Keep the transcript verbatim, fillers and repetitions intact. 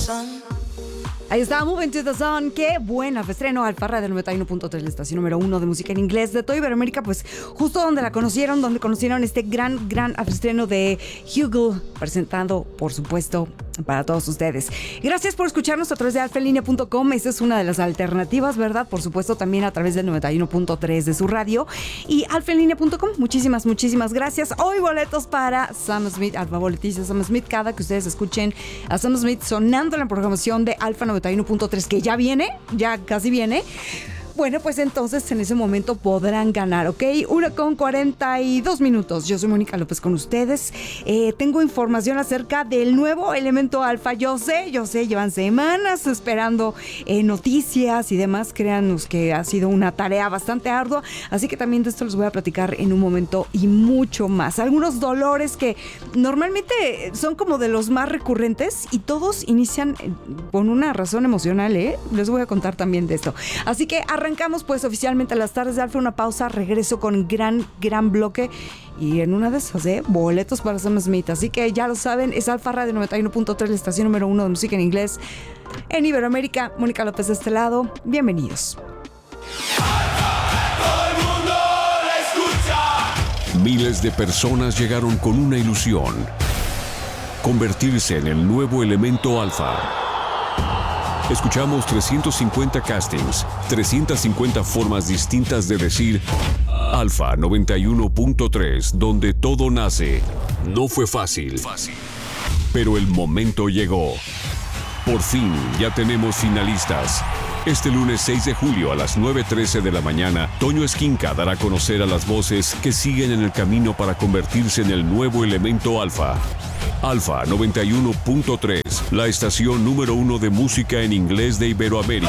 Ahí está, Moving to the Sun. Qué buena. Estreno Alfarra del noventa y uno punto tres, la estación número uno de música en inglés de toda Iberoamérica. Pues justo donde la conocieron, donde conocieron este gran, gran estreno de Hugo, presentado, por supuesto, para todos ustedes. Gracias por escucharnos a través de alfa en línea punto com. Esa es una de las alternativas, ¿verdad? Por supuesto, también a través del noventa y uno punto tres de su radio. Y alfa en línea punto com. Muchísimas, muchísimas gracias. Hoy boletos para Sam Smith, Alfa Boleticia Sam Smith. Cada que ustedes escuchen a Sam Smith sonando en la programación de Alfa noventa y uno punto tres, que ya viene, ya casi viene. Bueno, pues entonces en ese momento podrán ganar, ¿ok? Una con cuarenta y dos minutos. Yo soy Mónica López con ustedes. Eh, tengo información acerca del nuevo elemento alfa. Yo sé, yo sé, llevan semanas esperando eh, noticias y demás. Créanos que ha sido una tarea bastante ardua. Así que también de esto les voy a platicar en un momento y mucho más. Algunos dolores que normalmente son como de los más recurrentes y todos inician con una razón emocional, ¿eh? Les voy a contar también de esto. Así que arrancamos pues oficialmente las tardes de Alfa, una pausa, regreso con gran, gran bloque y en una de esas, ¿eh? Boletos para Sam Smith. Así que ya lo saben, es Alfa Radio noventa y uno punto tres, la estación número uno de música en inglés en Iberoamérica. Mónica López de este lado, bienvenidos. Miles de personas llegaron con una ilusión: convertirse en el nuevo elemento alfa. Escuchamos trescientos cincuenta castings, trescientas cincuenta formas distintas de decir Alfa noventa y uno punto tres, donde todo nace. No fue fácil, fácil, pero el momento llegó. Por fin ya tenemos finalistas. Este lunes seis de julio a las nueve trece de la mañana, Toño Esquinca dará a conocer a las voces que siguen en el camino para convertirse en el nuevo elemento alfa. Alfa noventa y uno punto tres, la estación número uno de música en inglés de Iberoamérica.